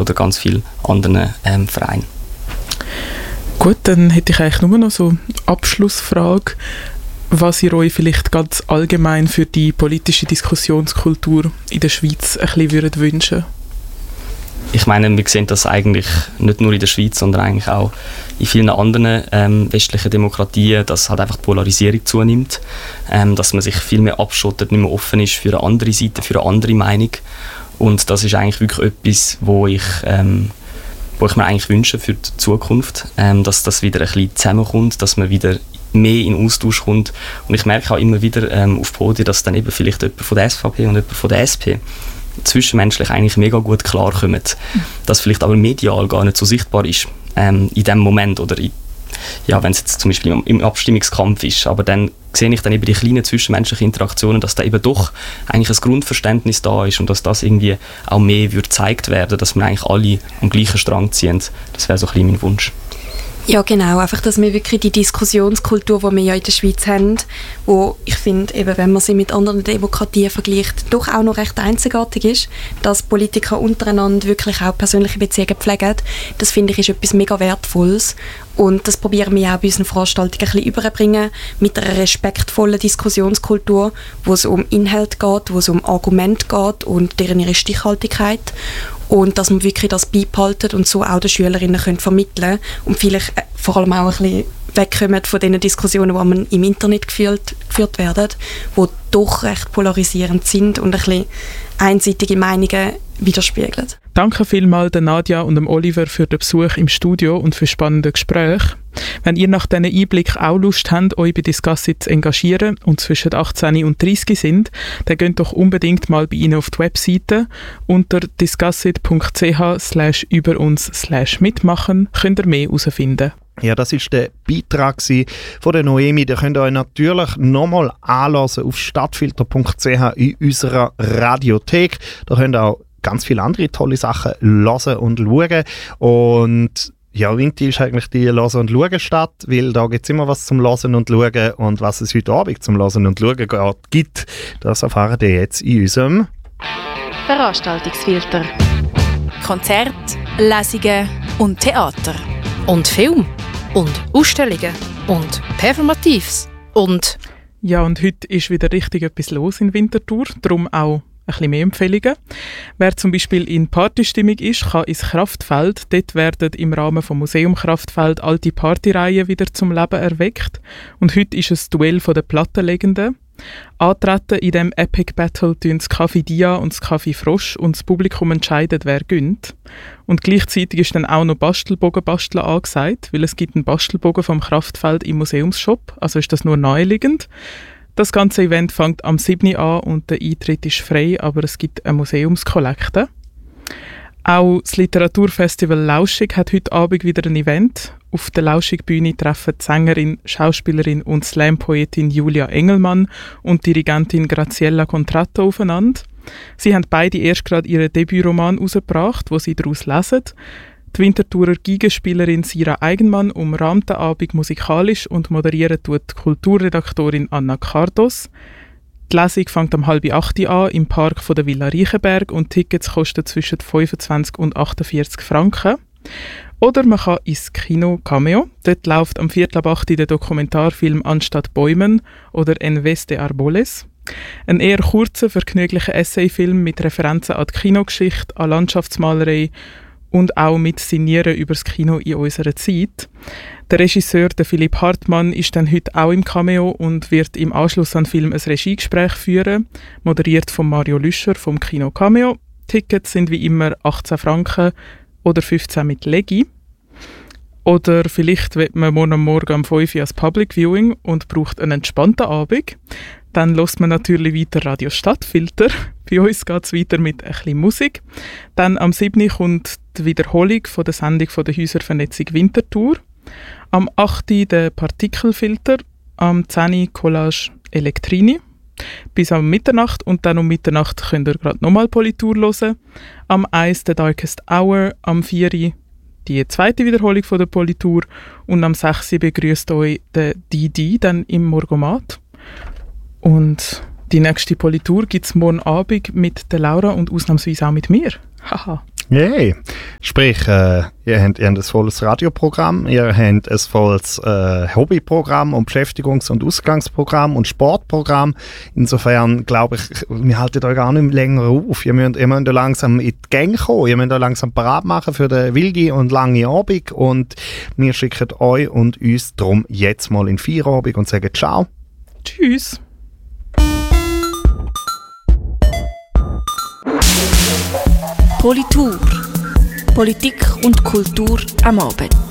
oder ganz vielen anderen Vereinen. Gut, dann hätte ich eigentlich nur noch so eine Abschlussfrage, was ihr euch vielleicht ganz allgemein für die politische Diskussionskultur in der Schweiz ein bisschen wünschen würdet. Ich meine, wir sehen das eigentlich nicht nur in der Schweiz, sondern eigentlich auch in vielen anderen westlichen Demokratien, dass halt einfach die Polarisierung zunimmt, dass man sich viel mehr abschottet, nicht mehr offen ist für eine andere Seite, für eine andere Meinung. Und das ist eigentlich wirklich etwas, wo ich mir eigentlich wünsche für die Zukunft, dass das wieder ein bisschen zusammenkommt, dass man wieder mehr in Austausch kommt. Und ich merke auch immer wieder auf Podien, dass dann eben vielleicht jemand von der SVP und jemand von der SP zwischenmenschlich eigentlich mega gut klarkommen. Das vielleicht aber medial gar nicht so sichtbar ist in dem Moment oder wenn es jetzt zum Beispiel im Abstimmungskampf ist. Aber dann sehe ich dann eben die kleinen zwischenmenschlichen Interaktionen, dass da eben doch eigentlich ein Grundverständnis da ist und dass das irgendwie auch mehr gezeigt werden, dass wir eigentlich alle am gleichen Strang ziehen. Das wäre so ein bisschen mein Wunsch. Ja, genau. Einfach, dass wir wirklich die Diskussionskultur, die wir ja in der Schweiz haben, wo ich finde, eben, wenn man sie mit anderen Demokratien vergleicht, doch auch noch recht einzigartig ist, dass Politiker untereinander wirklich auch persönliche Beziehungen pflegen. Das finde ich ist etwas mega Wertvolles. Und das probieren wir auch bei unseren Veranstaltungen ein bisschen überzubringen, mit einer respektvollen Diskussionskultur, wo es um Inhalt geht, wo es um Argumente geht und deren ihre Stichhaltigkeit. Und dass man wirklich das beibehalten und so auch den Schülerinnen können vermitteln und vielleicht vor allem auch ein bisschen wegkommen von den Diskussionen, die man im Internet geführt werden, die doch recht polarisierend sind und ein bisschen einseitige Meinungen widerspiegeln. Danke vielmals Nadja und Oliver für den Besuch im Studio und für spannende Gespräche. Wenn ihr nach diesen Einblick auch Lust habt, euch bei Discassit zu engagieren und zwischen 18 und 30 sind, dann geht doch unbedingt mal bei ihnen auf die Webseite. Unter discassit.ch/über-uns/mitmachen könnt ihr mehr herausfinden. Ja, das war der Beitrag von der Noemi. Den könnt ihr euch natürlich nochmal anhören auf stadtfilter.ch in unserer Radiothek. Da könnt ihr auch ganz viele andere tolle Sachen hören und schauen. Und ja, Winti ist eigentlich die Hören und Schauen Stadt, weil da gibt es immer was zum Hören und Schauen. Und was es heute Abend zum Hören und Schauen gibt, das erfahren ihr jetzt in unserem Veranstaltungsfilter. Konzerte, Lesungen und Theater. Und Film. Und Ausstellungen. Und Performatives. Und... Ja, und heute ist wieder richtig etwas los in Winterthur, darum auch ein bisschen mehr Empfehlungen. Wer zum Beispiel in Partystimmung ist, kann ins Kraftfeld. Dort werden im Rahmen vom Museum Kraftfeld alte Partyreihen wieder zum Leben erweckt. Und heute ist es Duell der Plattenlegenden. Antreten in diesem Epic Battle tun das Café Dia und das Café Frosch und das Publikum entscheidet, wer gönnt. Und gleichzeitig ist dann auch noch Bastelbogen-Basteln angesagt, weil es gibt einen Bastelbogen vom Kraftfeld im Museumsshop, also ist das nur naheliegend. Das ganze Event fängt am 7. an und der Eintritt ist frei, aber es gibt eine Museumskollekte. Auch das Literaturfestival Lauschig hat heute Abend wieder ein Event. Auf der Lauschig-Bühne treffen die Sängerin, Schauspielerin und Slam-Poetin Julia Engelmann und Dirigentin Graziella Contratto aufeinander. Sie haben beide erst gerade ihren Debütroman herausgebracht, wo sie daraus lesen. Die Winterthurer Geigenspielerin Sira Eigenmann umrahmt den Abend musikalisch und moderieren tut die Kulturredaktorin Anna Cardos. Die Lesung fängt um 7:30 an im Park von der Villa Reichenberg und Tickets kosten zwischen 25 und 48 Franken. Oder man kann ins Kino Cameo. Dort läuft am 7:15 der Dokumentarfilm «Anstatt Bäumen» oder «En vez de Arboles». Ein eher kurzer, vergnüglicher Essayfilm mit Referenzen an die Kinogeschichte, an Landschaftsmalerei und auch mit Signieren über das Kino in unserer Zeit. Der Regisseur, der Philipp Hartmann, ist dann heute auch im Cameo und wird im Anschluss an den Film ein Regiegespräch führen, moderiert von Mario Lüscher vom Kino Cameo. Tickets sind wie immer 18 Franken oder 15 mit Legi. Oder vielleicht will man morgen um 5 Uhr als Public Viewing und braucht einen entspannten Abend. Dann hört man natürlich weiter Radio Stadtfilter. Bei uns geht es weiter mit ein bisschen Musik. Dann am 7. kommt die Wiederholung von der Sendung von der Häuservernetzung Winterthur. Am 8. der Partikelfilter. Am 10. Collage Elektrini. Bis am Mitternacht und dann um Mitternacht könnt ihr gerade nochmal Politur hören. Am 1. The Darkest Hour. Am 4. die zweite Wiederholung von der Politur. Und am 6. begrüßt euch der Didi dann im Morgomat. Und die nächste Politur gibt es morgen Abend mit der Laura und ausnahmsweise auch mit mir. Haha. Yay. Sprich, ihr habt ein volles Radioprogramm, ihr habt ein volles Hobbyprogramm und Beschäftigungs- und Ausgangsprogramm und Sportprogramm. Insofern glaube ich, wir halten euch gar nicht länger auf. Ihr müsst langsam in die Gänge kommen, ihr müsst langsam parat machen für den wilden und langen Abend und wir schicken euch und uns darum jetzt mal in Feierabend und sagen Ciao. Tschüss. Politur. Politik und Kultur am Abend.